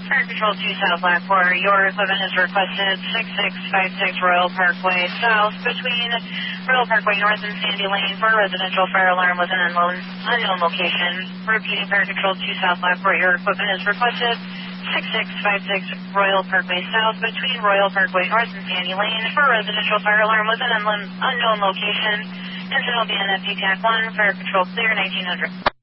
Fire Control 2 South Blackport, your equipment is requested 6656 Royal Parkway South between Royal Parkway North and Sandy Lane for a residential fire alarm with an unknown location. Repeating, Fire Control 2 South Blackport, your equipment is requested 6656 Royal Parkway South between Royal Parkway North and Sandy Lane for a residential fire alarm with an unknown location. Incident will be NFP TAC 1, Fire Control clear 1900.